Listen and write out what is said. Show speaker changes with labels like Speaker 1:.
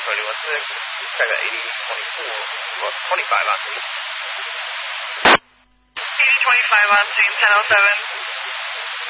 Speaker 1: Tony, what's the check at 8024, well, 25 on
Speaker 2: 8025 on scene, 1007.